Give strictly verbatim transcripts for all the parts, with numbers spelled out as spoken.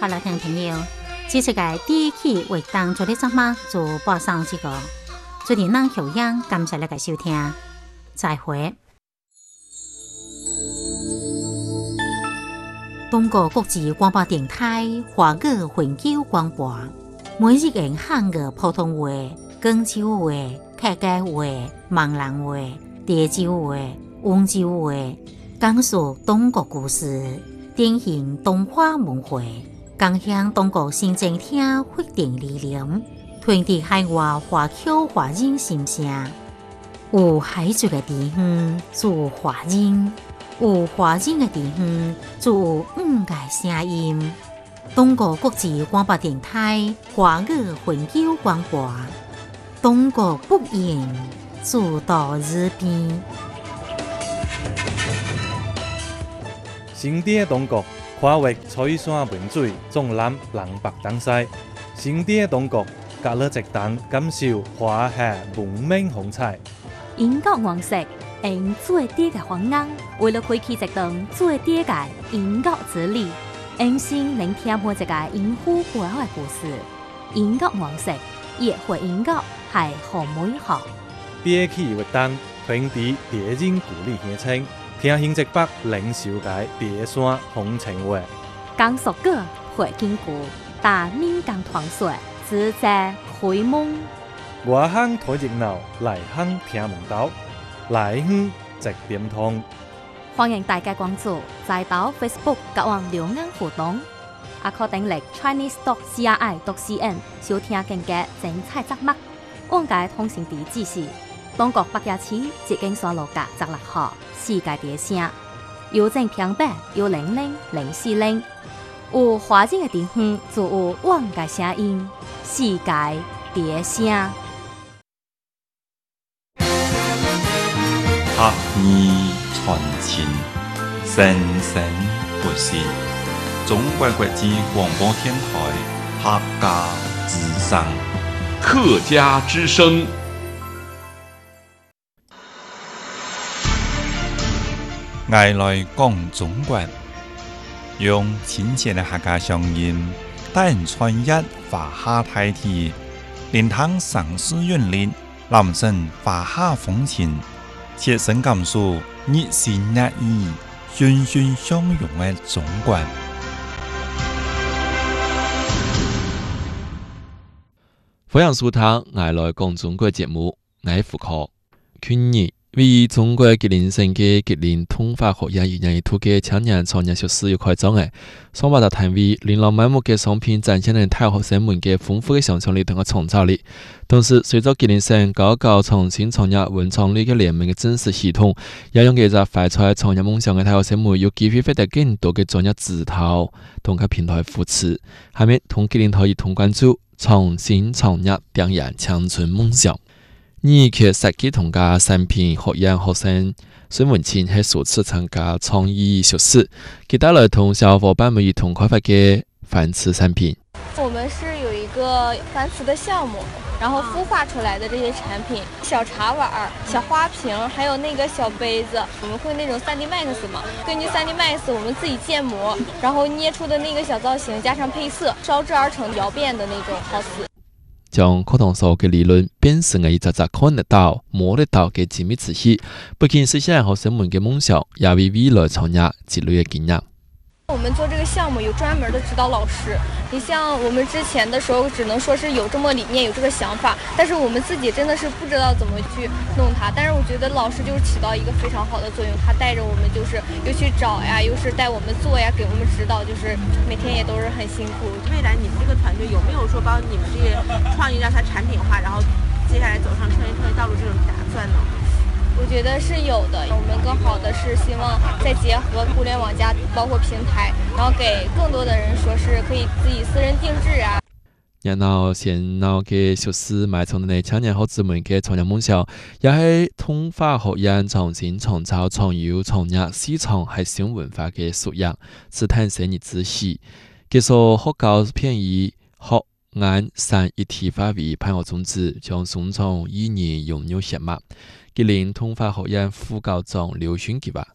好了，听朋友，这次嘅第一期为当做的节目就播上这个，祝你能有样，感谢你嘅收听，再会。中国国际广播电台华语环球广播，每日用汉语普通话、广州话、客家话、闽南话、潮州话、温州话，讲述中国故事，典型东华文化，共享中国新政厅发展理念，传递海外华侨华人心声。有海族嘅地方就有华人，有华人嘅地方就有五个声音。中国国际广播电台华语环球广播，中国不言，主到日边。 新店中国跨越彩山文水，纵览南北东西。新店中国隔了一档，感受华夏文明风采。 英國黃石用最低嘅黃鶯，為了開啟一段最低嘅英國之旅，用心聆聽每一個英語背後嘅故事。英國黃石也會英國係好美好。 第一期活動傳遞地人故里鄉情，聽新竹北靈秀街地山風情話。 江蘇歌會經過大閩江團水，自在開門。 外鄉睇熱鬧，內鄉聽門道，來鄉直點通。 歡迎大家關注，再到 Facebook 甲我留言互動，也可訂閱 Chinese dot C R I dot C N 收聽更加精彩節目。往屆通訊地址是中國北野市捷徑山路甲十六號世界地城，郵政平板有零零零四零。有華人嘅地方就有往屆聲音，世界地城。 客意傳情，生生不息。中國國際廣播電台客家之聲， 客家之聲。 愛來講中國，用親切的客家聲音，帶人穿越華夏大地，連通城市韻律，攬勝華夏風情。切身感受熱情熱意、欣欣相融的中國。 歡迎收聽《愛來講中國》節目，我係胡可。去年為中國吉林省嘅吉林通化學院二零一九嘅青年創業學士要開張嘅，雙百大攤位琳琅滿目嘅商品展現了大學生們嘅豐富嘅想象力同埋創造力。同時，隨着吉林省高校創新創業文創類嘅聯盟嘅正式系統，也讓幾隻懷揣創業夢想嘅大學生們有機會獲得更多嘅專業指導同埋平台扶持。下面同吉林台一同關注創新創業點燃青春夢想。二期設計同家產品學院學生孫文清係首次參加創意學士，佢帶來同小夥伴們一同開發嘅紡織產品。 我們是有一個紡織的項目，然後孵化出來的這些產品，小茶碗、小花瓶，還有那個小杯子，我們會那種 三 D Max 嘛，根據 三 D Max 我們自己建模，然後捏出的那個小造型，加上配色，燒製而成窯變的那種 cos。 將課堂上嘅理論變成了一隻隻看得到、摸得到嘅精密知識，不僅實現學生們嘅夢想，也為未來創業積累嘅經驗。 我們做這個項目有專門的指導老師，你像我們之前的時候只能說是有這麼理念有這個想法，但是我們自己真的是不知道怎麼去弄它，但是我覺得老師就是起到一個非常好的作用，他帶着我們就是又去找呀，又是帶我們做呀，給我們指導，就是每天也都是很辛苦。 未來你們這個團隊有沒有說幫你們這些創意讓它產品化，然後接下來走上創業創業道路這種打算呢？ 我覺得是有的，我們更好的是希望再結合互聯網加包括平台，然後給更多的人說是可以自己私人定制啊。 然後先鬧嘅學士埋藏嘅青年學子們嘅創業夢想，也係通化學院創新創造創業創業市場係新文化嘅素養，是探生意知識。結束學校便以學眼三一體化為辦學宗旨，將宋從一年擁有血脈。吉林通化學院副校長劉訓傑話：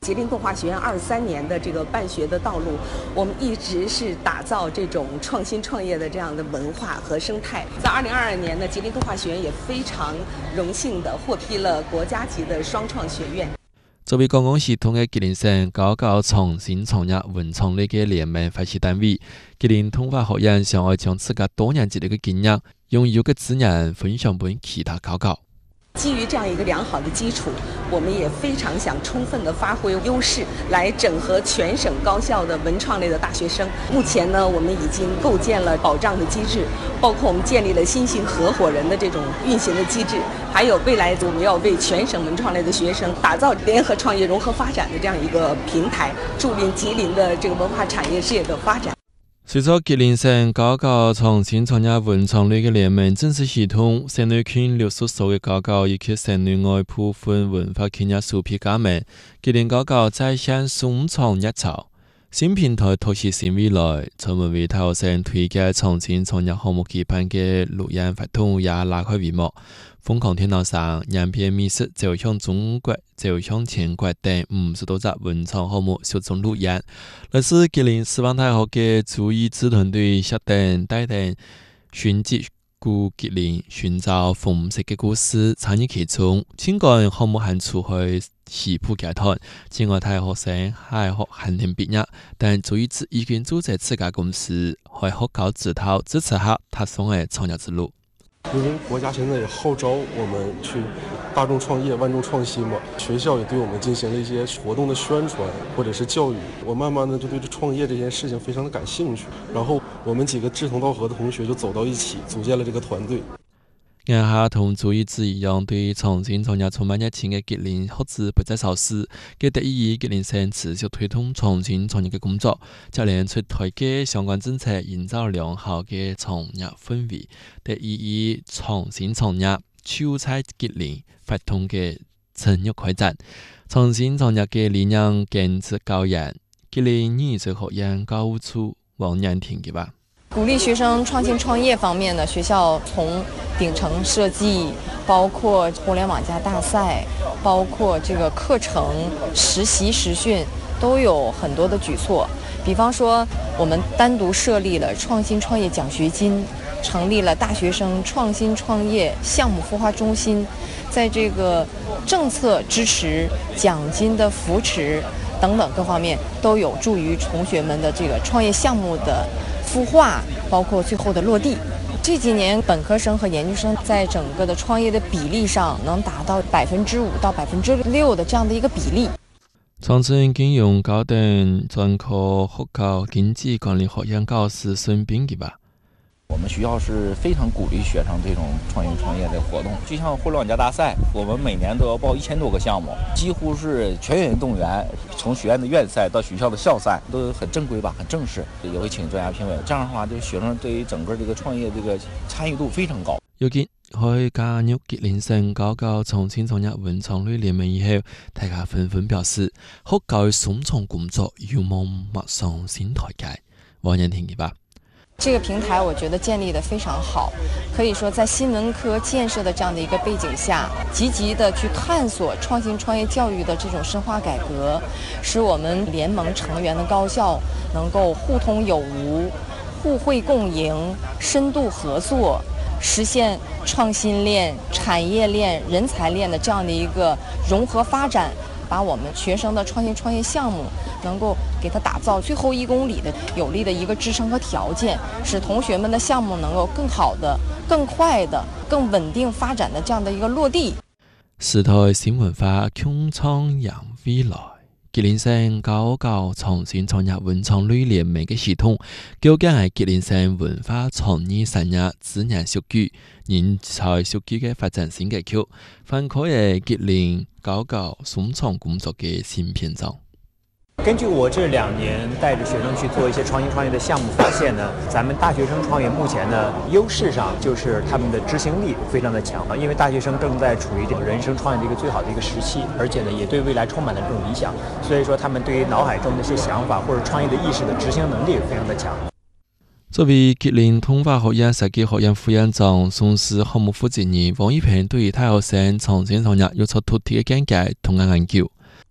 吉林动画学院二十三年的这个办学的道路，我们一直是打造这种创新创业的这样的文化和生态。在二零二二年呢，吉林动画学院也非常荣幸的获批了国家级的双创学院。 作为公共系统嘅吉林省高校创新创业文创类嘅联盟发起单位，吉林通化学院想要将自家多年积累嘅经验，用有嘅资源分享俾其他高校。 基于这样一个良好的基础，我们也非常想充分的发挥优势，来整合全省高校的文创类的大学生。目前呢，我们已经构建了保障的机制，包括我们建立了新型合伙人的这种运行的机制，还有未来我们要为全省文创类的学生打造联合创业、融合发展的这样一个平台，助力吉林的这个文化产业事业的发展。 随着吉林省高校创新创业文创类嘅联盟正式系统，省内近六十所嘅高校以及省内外部分文化企业首批加盟，吉林高校再现双创热潮。新平台拓展新未来，专门为大學生推介創新創業項目舉辦嘅錄影活動也拉開帷幕。瘋狂天堂上、洋片美食走向中國、走向全國等五十多隻文創項目小眾錄影。來自吉林師範大學嘅朱義智團隊設定帶領尋跡故吉林，尋找紅色嘅故事，參與其中。情感項目還出去西部劇團，境外大學生還學韓天畢業，但朱義智已經組織自家公司，為學校指導支持下他son嘅創業之路。 因为国家现在也号召我们去大众创业、万众创新嘛，学校也对我们进行了一些活动的宣传或者是教育。我慢慢的就对这创业这件事情非常的感兴趣，然后我们几个志同道合的同学就走到一起，组建了这个团隊。 眼下同朱義智一樣對創新創業充滿熱情嘅吉林學子不在少數，佢得以吉林省持續推動創新創業嘅工作，就連出台嘅相關政策，營造良好嘅創業氛圍，得以以創新創業手在吉林發動嘅持續開展。創新創業嘅理念堅持高研，吉林藝術學院教務處王陽婷嘅吧。 鼓勵學生創新創業方面呢，學校從頂層設計，包括互聯網加大賽，包括這個課程、實習實訓，都有很多的舉措。比方說，我們單獨設立了創新創業獎學金，成立了大學生創新創業項目孵化中心，在這個政策支持、獎金的扶持等等各方面，都有助於同學們的這個創業項目的孵化，包括最後的落地。這幾年本科生和研究生在整個的創業的比例上能達到百分之五到百分之六的這樣的一個比例。 長春金融高等專科學校經濟管理學院教師孫斌嘅吧。 我們學校是非常鼓勵學生這種創新創業的活動，就像互聯網加大賽，我們每年都要報一千多個項目，幾乎是全員動員，從學院的院賽到學校的校賽都很正規吧，很正式，也會請專家評委。這樣的話，對學生對於整個這個創業這個參與度非常高。 有見可加入吉林省高校創新創業文創類聯盟以後，大家紛紛表示，學校嘅雙創工作有望邁上新台階。王陽婷嘅吧。 這個平台我覺得建立得非常好，可以說在新文科建設的這樣的一個背景下，積極地去探索創新創業教育的這種深化改革，使我們聯盟成員的高校能夠互通有無、互惠共贏、深度合作，實現創新鏈、產業鏈、人才鏈的這樣的一個融合發展，把我們學生的創新創業項目能夠給它打造最後一公里的有力的一個支撐和條件，使同學們的項目能夠更好的、更快的、更穩定發展的這樣的一個落地。 時代新文化共創揚未來，吉林省高校創新創業文創類聯盟嘅系統，究竟係吉林省文化創意產業資源數據、人才數據嘅發展新格局，翻開嘅吉林高校雙創工作嘅新篇章。 根據我這兩年帶着學生去做一些創新創業的項目，發現呢，咱們大學生創業目前呢優勢上就是他們的執行力非常的強，因為大學生正在處於這個人生創業的一個最好的一個時期，而且呢也對未來充滿了這種理想，所以說他們對於腦海中的一些想法或者創業的意識的執行能力也非常的強。 作為吉林通化學院設計學院副院長、從事項目負責人王一平對於大學生創新創業有出突出嘅見解同埋研究。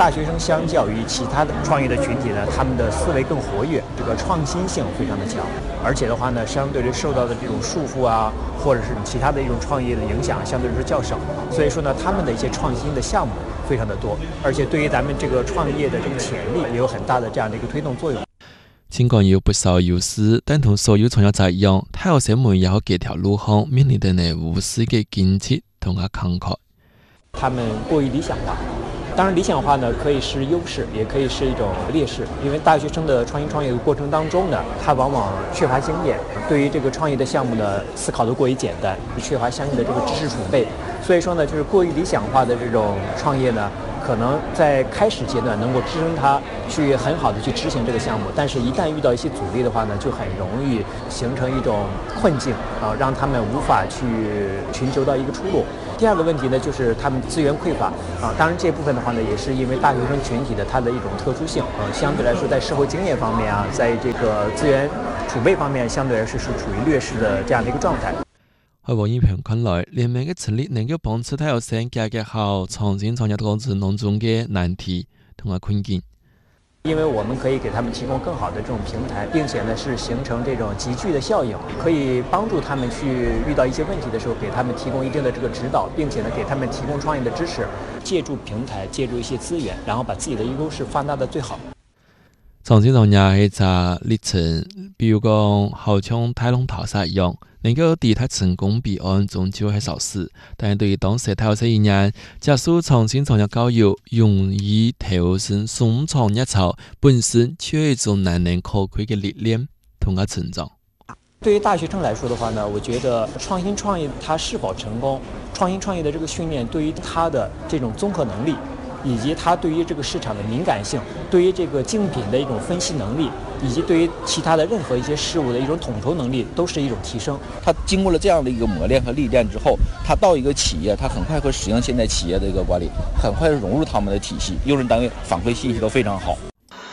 大学生相较于其他的创业的群体呢，他们的思维更活跃，这个创新性非常的强，而且的话呢，相对于受到的这种束缚啊，或者是其他的一种创业的影响，相对来说较少。所以说呢，他们的一些创新的项目非常的多，而且对于咱们这个创业的这个潜力也有很大的这样的一个推动作用。 尽管有不少优势，但同所有创业者一样，大學生們也有幾條路向面臨的呢無私嘅堅持同埋慷慨。 他們過於理想化。當然，理想化呢可以是優勢，也可以是一種劣勢。因為大學生的創新創業的過程當中呢，他往往缺乏經驗，對於這個創業的項目呢，思考得過於簡單，缺乏相應的這個知識儲備。所以說呢，就是過於理想化的這種創業呢，可能在開始階段能夠支撐他去很好的去執行這個項目，但是一旦遇到一些阻力的話呢，就很容易形成一種困境啊，讓他們無法去尋求到一個出路。第二個問題呢，就是他們資源匱乏啊。當然這部分的話呢，也是因為大學生群體的它的一種特殊性啊，相對來說在社會經驗方面啊，在這個資源儲備方面，相對來說是處於劣勢的這樣的一個狀態。 喺王一平看來，聯盟嘅成立能夠幫助大學生解決好創新創業過程當中嘅難題同埋困境。 因為我們可以給他們提供更好的這種平台，並且呢是形成這種集聚的效應，可以幫助他們去遇到一些問題的時候，給他們提供一定的這個指導，並且呢給他們提供創業的支持，借助平台，借助一些資源，然後把自己的優勢放大到最好。 創新創業係一個歷程，比如講好像大龍淘沙一樣，能夠抵達成功彼岸終究係小事，但對於當時大學生而言，接受創新創業教育，容易投身新創業潮，本身就係一種難能可貴嘅歷練同埋成長。 對於大學生來說的話呢，我覺得創新創業它是否成功，創新創業的這個訓練對於它的這種綜合能力，以及它對於這個市場的敏感性，對於這個競品的一種分析能力，以及對於其他的任何一些事物的一種統籌能力，都是一種提升。 他經過了這樣的一個磨練和歷練之後，他到一個企業，他很快會適應現在企業的一個管理，很快融入他們的體系，用人單位反饋信息都非常好。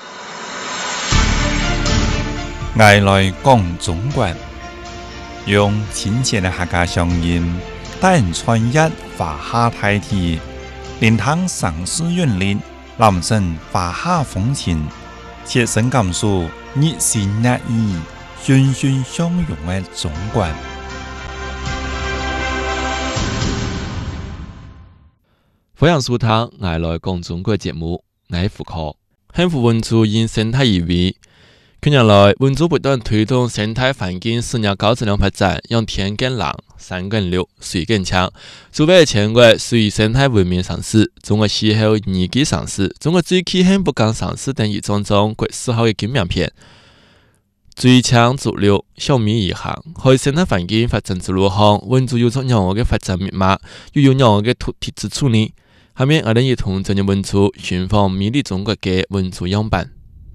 愛來講中國，用親切的客家鄉音，帶人傳譯華夏大體。連湯上師韻律，男生華夏風情，切身感受熱情熱意、欣欣相融的中國。 歡迎收聽《愛來講中國》節目，我係傅科。幸福文組因生態而為，近年來文組不斷推動生態環境事業高質量發展，讓天更藍、山更綠、水更強。作為全國水生態文明城市、中國氣候宜居城市、中國最氣候不降城市等一種種國字號嘅金名片，最強主流小米一行，喺生態環境發展之路上，文組有咗讓我嘅發展密碼，又有讓我嘅土地之處理。下面我哋一同進入文組尋訪美麗中國嘅文組樣板。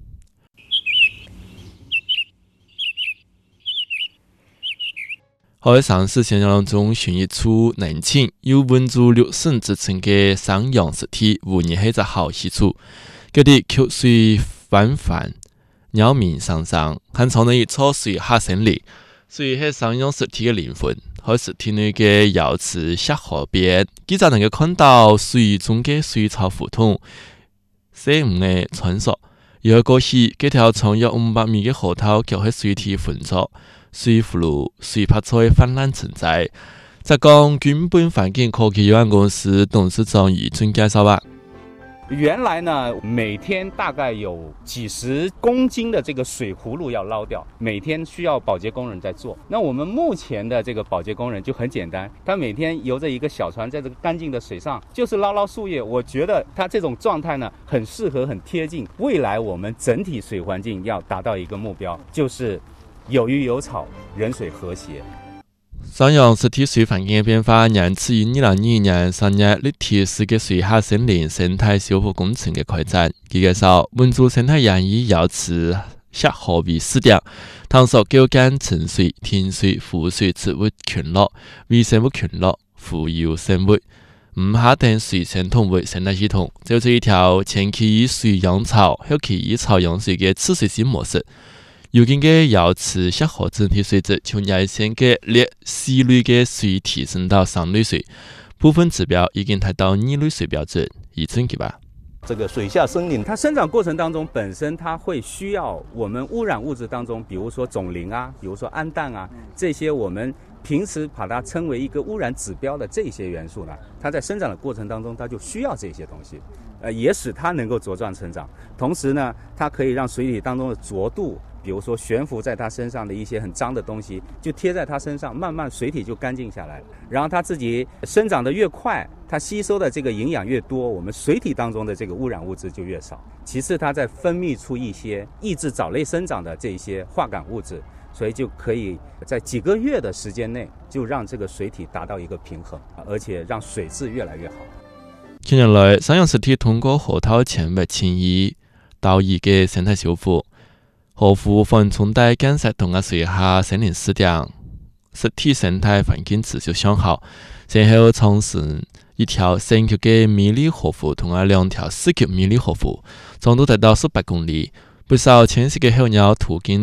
喺城市現象中尋一處寧靜、有文組六省之稱嘅山陽濕地，無疑係一個好去處。嗰啲曲水泛泛、鳥鳴聲聲，很長的一座水下森林，水係山陽濕地嘅靈魂。喺濕地內嘅瑤池小河邊，記者能夠看到水中嘅水草浮動、細霧嘅穿梭。而喺過去，幾條長約五百米嘅河道卻喺水體混濁。水葫蘆、水拍菜泛濫成災。浙江軍本環境科技有限公司董事長余俊介紹吧。 原來呢，每天大概有幾十公斤的這個水葫蘆要撈掉，每天需要保潔工人在做。那我們目前的這個保潔工人就很簡單，他每天游着一個小船，在這個乾淨的水上，就是撈撈樹葉。我覺得他這種狀態呢，很適合、很貼近未來我們整體水環境要達到一個目標，就是有魚有草，人水和諧。 山陽濕地水環境嘅變化，讓此於二零二二年三月立體式嘅水下森林生態修復工程嘅開展。佢介紹，文組生態園以瑤池小河為試點，探索構建沉水、甜水、浮水植物群落、微生物群落、浮游生物、五下等水生動物生態系統，就係一條前期以水養草，後期以草養水嘅次水性模式。如今嘅瑤池小河整體水質從廿線嘅劣四類嘅水提升到三類水，部分指標已經達到二類水標準。以春期吧。 这个水下森林，它生长过程当中本身它会需要我们污染物质当中，比如说总磷啊，比如说氨氮啊，这些我们平时把它称为一个污染指标的这些元素呢，它在生长的过程当中，它就需要这些东西，呃，也使它能够茁壮成长。同时呢，它可以让水体当中的浊度，比如说悬浮在它身上的一些很脏的东西，就贴在它身上，慢慢水体就干净下来。然后它自己生长的越快，它吸收的这个营养越多，我们水体当中的这个污染物质就越少。其次，它在分泌出一些抑制藻类生长的这些化感物质。所以就可以在几个月的时间内，就让这个水体达到一个平衡，而且让水质越来越好。 近年来，三洋实体通过河套前物迁移、岛屿嘅生态修复、河湖防冲带建设同埋水下森林试点，实体生态环境持续向好。先后创成一条三级嘅米里河湖同埋两条四级米里河湖，长度达到数百公里。不少迁徙嘅候鸟途经